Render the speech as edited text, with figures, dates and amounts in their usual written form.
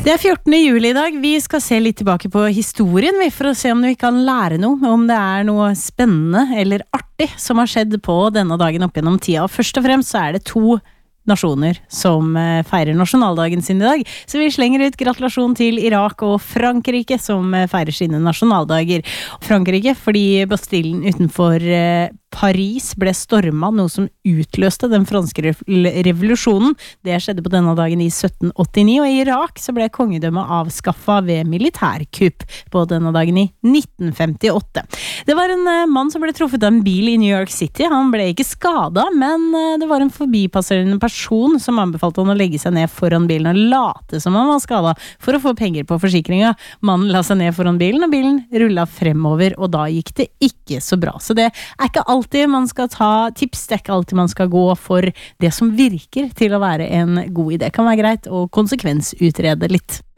Det 14. juli I dag. Vi skal se litt tilbake på historien for å se om vi kan lære noe, om det noe spennende eller artig som har skjedd på denne dagen opp gjennom tida. Og først og fremst så det to nasjoner som feirer nasjonaldagen sin I dag. Så vi slenger ut gratulasjon til Irak og Frankrike som feirer sine nasjonaldager. Frankrike fordi Bastillen utenfor Paris ble stormet, noe som utløste den franske revolusjonen. Det skjedde på denne dagen I 1789, og I Irak så ble kongedømmet avskaffet ved militærkupp på denne dagen I 1958. Det var en mann som ble truffet av en bil I New York City. Han ble ikke skadet, men det var en forbipasserende person som anbefalte han å legge seg ned foran bilen og late som han var skadet for å få penger på forsikringa. Mannen la seg ned foran bilen, og bilen rullet fremover, og da gikk det ikke så bra. Så det ikke alltid man skal ta tips, det ikke alltid man skal gå for det som virker til å være en god idé. Det kan være greit å konsekvensutrede litt.